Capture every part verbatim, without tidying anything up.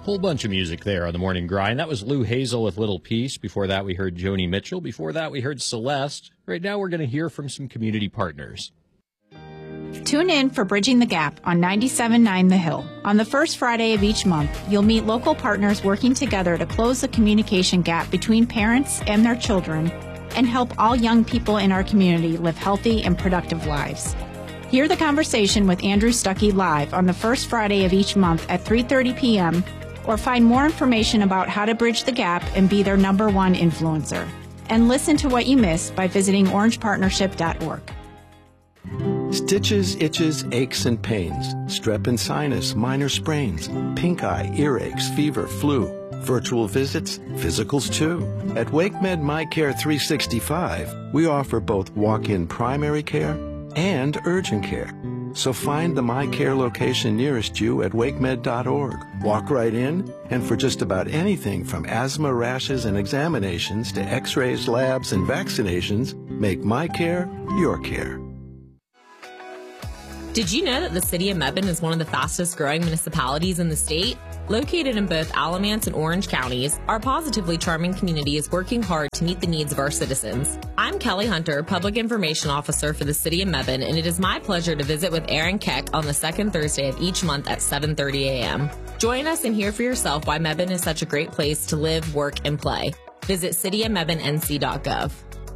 Whole bunch of music there on the Morning Grind. That was Lou Hazel with Little Peace. Before that, we heard Joni Mitchell. Before that, we heard Celeste. Right now, we're going to hear from some community partners. Tune in for Bridging the Gap on ninety-seven point nine The Hill. On the first Friday of each month, you'll meet local partners working together to close the communication gap between parents and their children and help all young people in our community live healthy and productive lives. Hear the conversation with Andrew Stuckey live on the first Friday of each month at three thirty p.m. or find more information about how to bridge the gap and be their number one influencer. And listen to what you missed by visiting orange partnership dot org. Stitches, itches, aches, and pains, strep and sinus, minor sprains, pink eye, earaches, fever, flu, virtual visits, physicals too. At WakeMed MyCare three sixty-five, we offer both walk-in primary care and urgent care. So find the MyCare location nearest you at wakemed dot org. Walk right in, and for just about anything from asthma, rashes, and examinations to x-rays, labs, and vaccinations, make MyCare your care. Did you know that the city of Mebane is one of the fastest growing municipalities in the state? Located in both Alamance and Orange counties, our positively charming community is working hard to meet the needs of our citizens. I'm Kelly Hunter, Public Information Officer for the city of Mebane, and it is my pleasure to visit with Aaron Keck on the second Thursday of each month at seven thirty a.m. Join us and hear for yourself why Mebane is such a great place to live, work, and play. Visit city of mebane n c dot gov.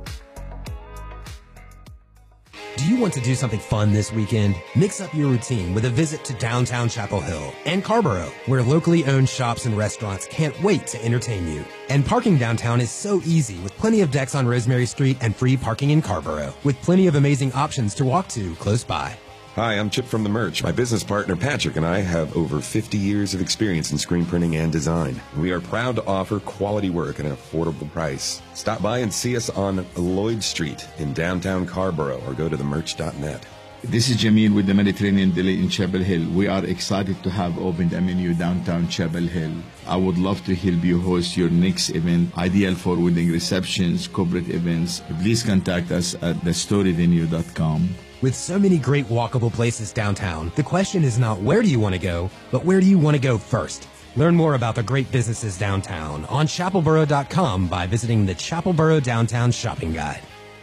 Do you want to do something fun this weekend? Mix up your routine with a visit to downtown Chapel Hill and Carborough, where locally owned shops and restaurants can't wait to entertain you. And parking downtown is so easy with plenty of decks on Rosemary Street and free parking in Carborough, with plenty of amazing options to walk to close by. Hi, I'm Chip from The Merch. My business partner Patrick and I have over fifty years of experience in screen printing and design. We are proud to offer quality work at an affordable price. Stop by and see us on Lloyd Street in downtown Carborough or go to the merch dot net. This is Jamil with the Mediterranean Deli in Chapel Hill. We are excited to have opened a menu downtown Chapel Hill. I would love to help you host your next event, ideal for wedding receptions, corporate events. Please contact us at the story venue dot com. With so many great walkable places downtown, the question is not where do you want to go, but where do you want to go first? Learn more about the great businesses downtown on chapel borough dot com by visiting the Chapelboro Downtown Shopping Guide.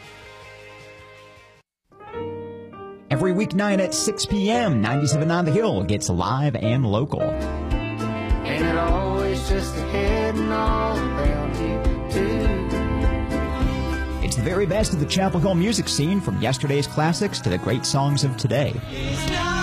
Every weeknight at six p.m., ninety-seven point nine The Hill gets live and local. Ain't it always just ahead and all around you, too? It's the very best of the Chapel Hill music scene, from yesterday's classics to the great songs of today.